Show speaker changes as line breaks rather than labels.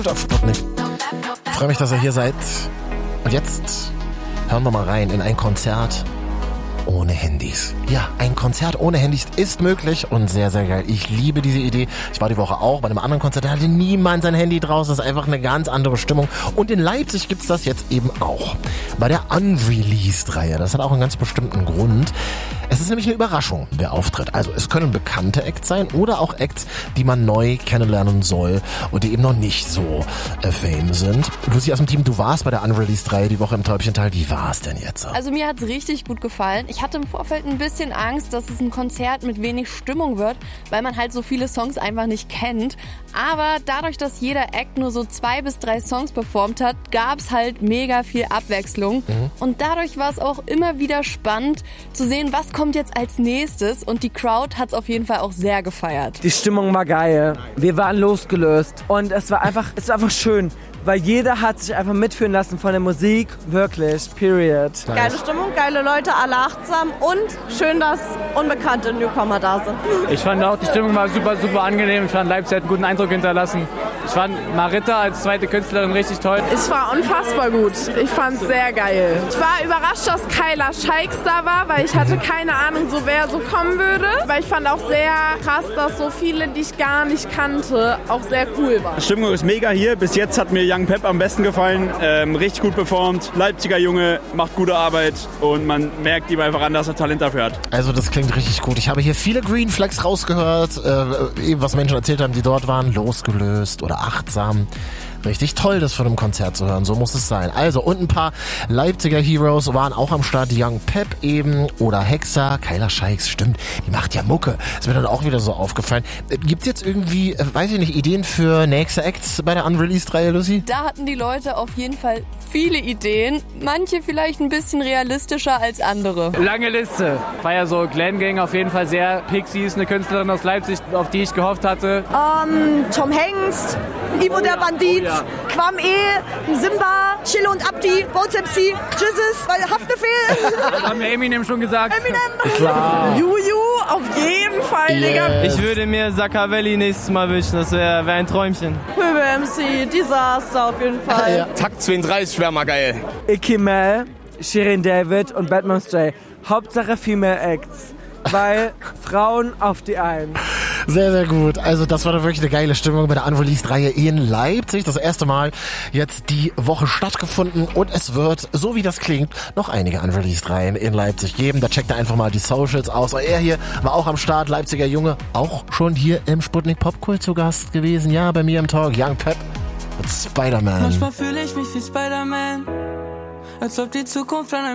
auf Sputnik. Ich freue mich, dass ihr hier seid. Und jetzt hören wir mal rein in ein Konzert ohne Handys. Ja, ein Konzert ohne Handys ist möglich und sehr, sehr geil. Ich liebe diese Idee. Ich war die Woche auch bei einem anderen Konzert, da hatte niemand sein Handy draußen. Das ist einfach eine ganz andere Stimmung. Und in Leipzig gibt's das jetzt eben auch. Bei der Unreleased-Reihe. Das hat auch einen ganz bestimmten Grund. Es ist nämlich eine Überraschung, wer auftritt. Also es können bekannte Acts sein oder auch Acts, die man neu kennenlernen soll und die eben noch nicht so fame sind. Lucy aus dem Team, du warst bei der Unreleased-Reihe die Woche im Täubchental. Wie war es denn jetzt?
Also mir hat's richtig gut gefallen. Ich hatte im Vorfeld ein bisschen Angst, dass es ein Konzert mit wenig Stimmung wird, weil man halt so viele Songs einfach nicht kennt. Aber dadurch, dass jeder Act nur so 2 bis 3 Songs performt hat, gab's halt mega viel Abwechslung. Und dadurch war es auch immer wieder spannend zu sehen, was kommt jetzt als nächstes. Und die Crowd hat's auf jeden Fall auch sehr gefeiert.
Die Stimmung war geil. Wir waren losgelöst. Und es war einfach schön. Weil jeder hat sich einfach mitführen lassen von der Musik. Wirklich. Period.
Geile Stimmung, geile Leute, alle achtsam und schön, dass unbekannte Newcomer da sind.
Ich fand auch, die Stimmung war super, super angenehm. Ich fand, Leipzig hat einen guten Eindruck hinterlassen. Ich fand Marita als zweite Künstlerin richtig toll.
Es war unfassbar gut. Ich fand es sehr geil. Ich war überrascht, dass Kyla Scheiks da war, weil ich hatte keine Ahnung, so wer so kommen würde. Weil ich fand auch sehr krass, dass so viele, die ich gar nicht kannte, auch sehr cool waren.
Die Stimmung ist mega hier. Bis jetzt hat mir Young Pep am besten gefallen. Richtig gut performt. Leipziger Junge, macht gute Arbeit und man merkt ihm einfach an, dass er Talent dafür hat.
Also das klingt richtig gut. Ich habe hier viele Green Flags rausgehört, eben was Menschen erzählt haben, die dort waren, losgelöst oder achtsam. Richtig toll, das von einem Konzert zu hören. So muss es sein. Also, und ein paar Leipziger Heroes waren auch am Start. Young Pep eben oder Hexa. Kyla Scheiks, stimmt. Die macht ja Mucke. Ist mir dann auch wieder so aufgefallen. Gibt's jetzt irgendwie, weiß ich nicht, Ideen für nächste Acts bei der Unreleased-Reihe, Lucy?
Da hatten die Leute auf jeden Fall viele Ideen. Manche vielleicht ein bisschen realistischer als andere.
Lange Liste. War ja so Glam Gang auf jeden Fall sehr. Pixies, eine Künstlerin aus Leipzig, auf die ich gehofft hatte.
Tom Hengst, Ivo der Bandit, Quam E, Simba, Chille und Abdi, Bones MC, Jesus, Haftbefehl.
Haben wir Eminem schon gesagt?
Eminem.
Klar.
Juju, auf jeden Fall, Digga.
Ich würde mir Zaccavelli nächstes Mal wünschen. Das wär ein Träumchen.
Pöbel MC, Disaster auf jeden Fall.
Ja.
Takt 32 wäre mal geil.
Icky Mel, Shirin David und Batman Stray. Hauptsache Female Acts. Weil Frauen auf die Eins.
Sehr, sehr gut. Also das war doch wirklich eine geile Stimmung bei der Unreleased-Reihe in Leipzig. Das erste Mal jetzt die Woche stattgefunden und es wird, so wie das klingt, noch einige Unreleased-Reihen in Leipzig geben. Da checkt ihr einfach mal die Socials aus. Er hier war auch am Start, Leipziger Junge, auch schon hier im Sputnik Popkult zu Gast gewesen. Ja, bei mir im Talk, Young Pep mit Spider-Man.
Manchmal fühle ich mich wie Spider-Man, als ob die Zukunft an einem